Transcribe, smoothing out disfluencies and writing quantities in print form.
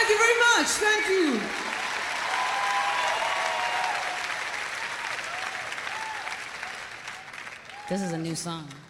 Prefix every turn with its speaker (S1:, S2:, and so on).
S1: you very much. Thank you.
S2: This is a new song.